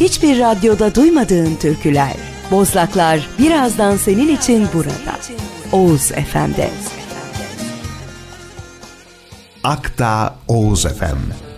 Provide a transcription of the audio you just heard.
hiçbir radyoda duymadığın türküler, Bozlaklar birazdan senin için burada. Oğuz FM'de. Akdağ Oğuz FM.